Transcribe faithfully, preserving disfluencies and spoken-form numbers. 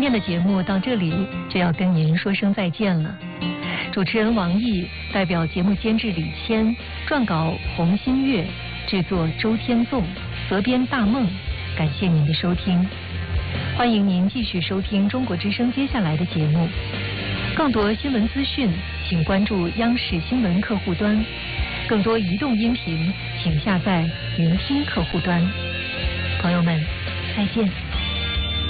天的节目到这里就要跟您说声再见了。主持人王毅代表节目监制李谦，撰稿洪新月，制作周天纵，责编大梦。感谢您的收听，欢迎您继续收听中国之声接下来的节目。更多新闻资讯，请关注央视新闻客户端。更多移动音频，请下载云听客户端。朋友们，再见。